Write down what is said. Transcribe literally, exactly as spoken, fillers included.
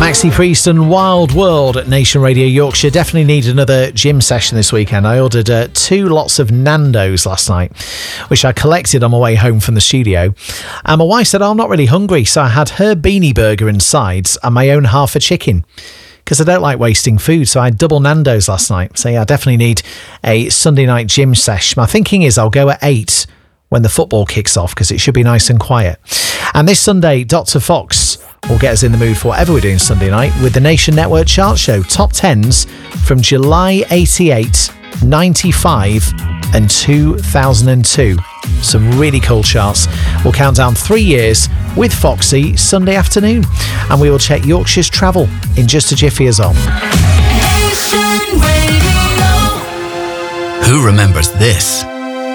Maxi Priest and Wild World at Nation Radio Yorkshire. Definitely need another gym session this weekend. I ordered uh, two lots of Nando's last night, which I collected on my way home from the studio. And my wife said, oh, I'm not really hungry. So I had her beanie burger and sides and my own half a chicken, because I don't like wasting food. So I had double Nando's last night. So yeah, I definitely need a Sunday night gym sesh. My thinking is I'll go at eight when the football kicks off, because it should be nice and quiet. And this Sunday, Doctor Fox will get us in the mood for whatever we're doing Sunday night with the Nation Network Chart Show. Top tens from July eighty-eight, ninety-five and two thousand two. Some really cool charts. We'll count down three years with Foxy Sunday afternoon. And we will check Yorkshire's travel in just a jiffy as well. Who remembers this?